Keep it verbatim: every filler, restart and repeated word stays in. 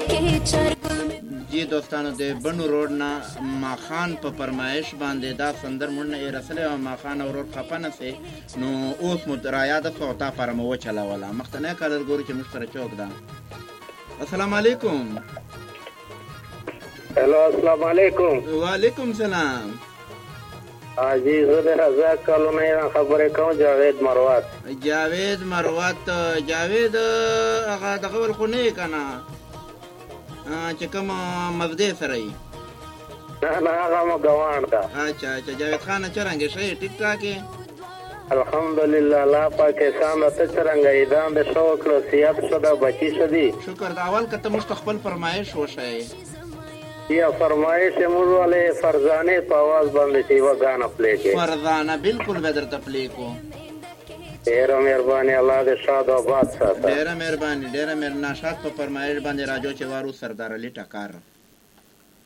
جی دوستانو د بنو روډ نه ماخان په فرمایش باندې دا سندر مونږ نه رسلې او ماخان او روډ خفه نه سي نو اوس مو را یاده شو تا پر مو چلاوله مختنه کالر ګوري چې مستر چوک دا السلام علیکم. हेलो अस्सलाम वालेकुम. वालेकुम सलाम. जी ज़रा रज़ाक कॉलोनी खबरें कहूँ जावेद मरवात. जावेद मरवात जावेद هغه دغه ول خو نه کنه چې کوم مبدې سره یې نه نه هغه مو ګوان کا. اچھا اچھا جاوید خان چرنګ شي ټیک ټاک الحمدلله لا پاکستان ته څنګه ایدان د شوق له سیاست صدا بچی شدي. شکر دا اول کته مستقبل فرمایش وشي یا فرمایش موږ والے فرزانه په आवाज باندې چې و غانا پلی کې فرزانه بالکل بدر تپلی کو. ډیره مهرباني الله دې شاد او آباد ساتي. ډیره مهرباني ډیره مهرباني نشاط په فرمایش باندې راجو چې وارو سردار علي ټکر